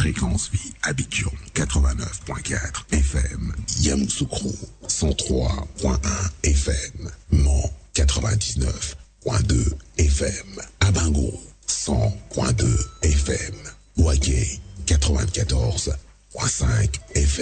Fréquence Vie, Abidjan 89.4 FM, Yamoussoukro 103.1 FM, Mans 99.2 FM, Abango 100.2 FM, Ouaké 94.5 FM.